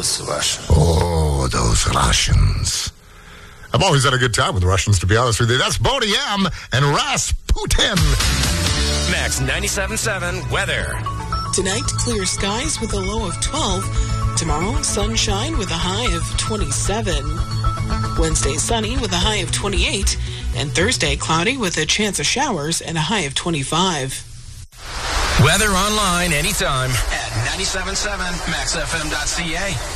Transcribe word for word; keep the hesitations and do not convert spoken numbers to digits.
those Russians. Oh, those Russians. I've always had a good time with Russians, to be honest with you. That's Boney M and Rasputin. Max ninety-seven point seven weather. Tonight, clear skies with a low of twelve. Tomorrow, sunshine with a high of twenty-seven. Wednesday, sunny with a high of twenty-eight. And Thursday, cloudy with a chance of showers and a high of twenty-five. Weather online anytime At ninety-seven point seven max f m dot c a.